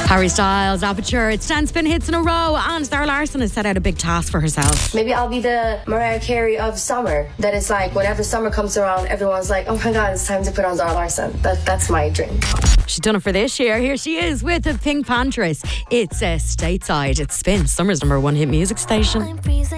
Harry Styles, Aperture, it's 10 spin hits in a row, and Zara Larsson has set out a big task for herself. Maybe I'll be the Mariah Carey of summer. That it's like whenever summer comes around, everyone's like, oh my God, it's time to put on Zara Larsson. That's my dream. She's done it for this year. Here she is with a Pink Panthers. It's Stateside. It's Spin, Summer's #1 hit music station.